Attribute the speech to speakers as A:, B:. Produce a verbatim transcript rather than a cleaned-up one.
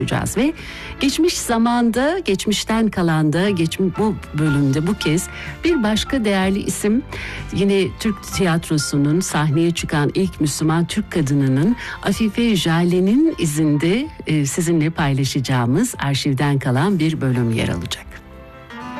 A: yapacağız ve geçmiş zamanda, geçmişten kalan da geçmiş bu bölümde bu kez bir başka değerli isim, yine Türk tiyatrosunun sahneye çıkan ilk Müslüman Türk kadınının Afife Jale'nin izinde e, sizinle paylaşacağımız arşivden kalan bir bölüm yer alacak.